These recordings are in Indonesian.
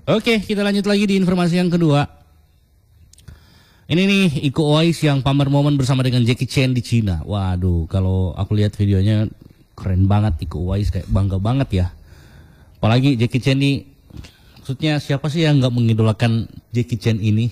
Oke, kita lanjut lagi di informasi yang kedua. Ini nih Iko Uwais yang pamer momen bersama dengan Jackie Chan di Cina. Waduh, kalau aku lihat videonya keren banget. Iko Uwais kayak bangga banget ya. Apalagi Jackie Chan nih, maksudnya siapa sih yang nggak mengidolakan Jackie Chan ini?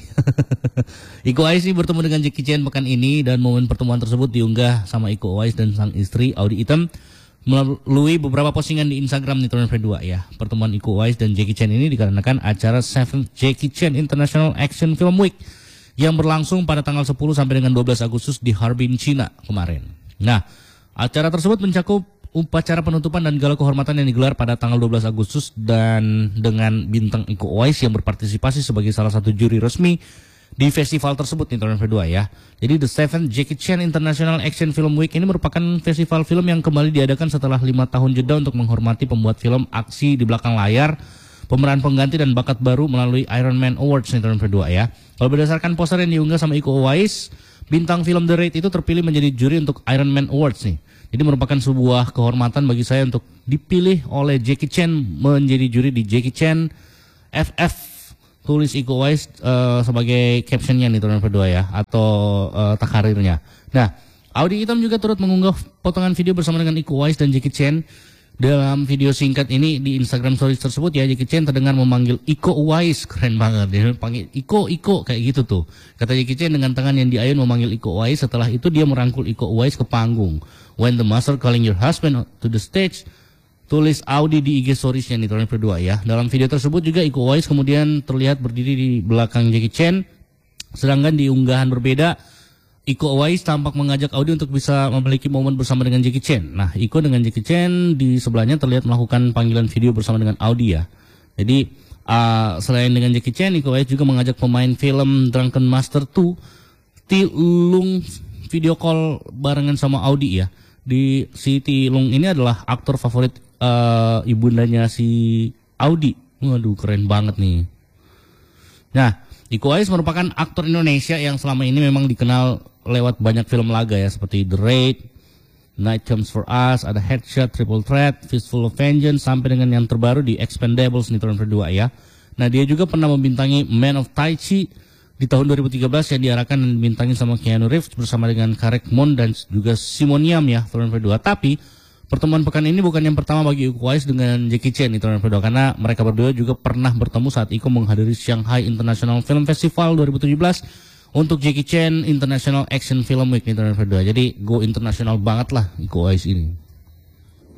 Iko Uwais ini bertemu dengan Jackie Chan pekan ini, dan momen pertemuan tersebut diunggah sama Iko Uwais dan sang istri Audy Item melalui beberapa postingan di Instagram nih Turn 2 ya. Pertemuan Iko Uwais dan Jackie Chan ini dikarenakan acara 7th Jackie Chan International Action Film Week yang berlangsung pada tanggal 10 sampai dengan 12 Agustus di Harbin, Cina kemarin. Nah, acara tersebut mencakup upacara penutupan dan gala kehormatan yang digelar pada tanggal 12 Agustus dan dengan bintang Iko Uwais yang berpartisipasi sebagai salah satu juri resmi di festival tersebut nih Turn 2 ya. Jadi The 7th Jackie Chan International Action Film Week ini merupakan festival film yang kembali diadakan setelah 5 tahun jeda untuk menghormati pembuat film aksi di belakang layar, pemeran pengganti dan bakat baru melalui Iron Man Awards nih Turn 2 ya. Kalau berdasarkan poster yang diunggah sama Iko Uwais, bintang film The Raid itu terpilih menjadi juri untuk Iron Man Awards nih. Jadi merupakan sebuah kehormatan bagi saya untuk dipilih oleh Jackie Chan menjadi juri di Jackie Chan FF, tulis Iko Uwais sebagai captionnya nih Turn 2 ya, atau takarirnya. Nah, Audy Item juga turut mengunggah potongan video bersama dengan Iko Uwais dan Jackie Chan. Dalam video singkat ini di Instagram Stories tersebut ya, Jackie Chan terdengar memanggil Iko Uwais. Keren banget, dia panggil Iko kayak gitu tuh. Kata Jackie Chan dengan tangan yang diayun memanggil Iko Uwais. Setelah itu dia merangkul Iko Uwais ke panggung. When the master calling your husband to the stage, tulis Audy di IG Storiesnya nih Turn 2 ya. Dalam video tersebut juga Iko Uwais kemudian terlihat berdiri di belakang Jackie Chan. Sedangkan di unggahan berbeda, Iko Uwais tampak mengajak Audy untuk bisa memiliki momen bersama dengan Jackie Chan. Nah, Iko dengan Jackie Chan di sebelahnya terlihat melakukan panggilan video bersama dengan Audy ya. Jadi selain dengan Jackie Chan, Iko Uwais juga mengajak pemain film Drunken Master 2 Ti Lung video call barengan sama Audy ya. Di si Ti Lung ini adalah aktor favorit ibundanya si Audy. Waduh, keren banget nih. Nah, Iko Uwais merupakan aktor Indonesia yang selama ini memang dikenal lewat banyak film laga ya, seperti The Raid, Night Comes For Us, ada Headshot, Triple Threat, Fistful of Vengeance, sampai dengan yang terbaru di Expendables nih Turn 2 ya. Nah, dia juga pernah membintangi Man of Tai Chi di tahun 2013 yang diarahkan dan dibintangi sama Keanu Reeves bersama dengan Karek Mon dan juga Simon Yam ya Turn 2. Tapi pertemuan pekan ini bukan yang pertama bagi Iko Uwais dengan Jackie Chan di Turn 2, karena mereka berdua juga pernah bertemu saat Iko menghadiri Shanghai International Film Festival 2017 untuk Jackie Chan International Action Film Week di Turn 2. Jadi go internasional banget lah Iko Uwais ini.